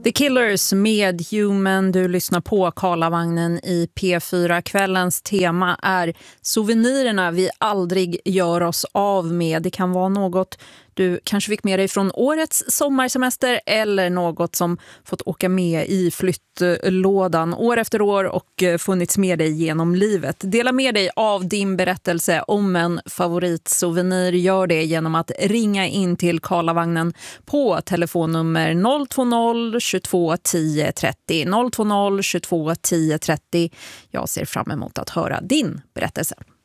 The Killers med Human, du lyssnar på Karlavagnen i P4. Kvällens tema är souvenirerna vi aldrig gör oss av med. Det kan vara något du kanske fick med dig från årets sommarsemester eller något som fått åka med i flyttlådan år efter år och funnits med dig genom livet. Dela med dig av din berättelse om en favoritsouvenir. Gör det genom att ringa in till Karlavagnen på telefonnummer 020 22 10 30 020 22 10 30. Jag ser fram emot att höra din berättelse.